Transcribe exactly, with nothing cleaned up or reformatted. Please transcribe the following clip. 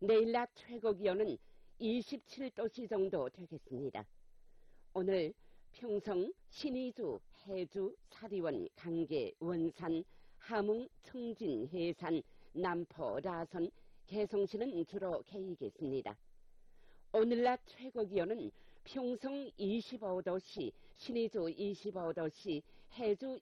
내일 낮 최고 기온은 이십칠 도씨 정도 되겠습니다. 오늘 평성, 신의주, 해주, 사리원, 강계, 원산, 함흥, 청진, 해산, 남포, 라선, 개성시는 주로 개이겠습니다. 오늘 낮 최고 기온은 평성 이십오 도씨, 신의주 이십오 도씨, 해주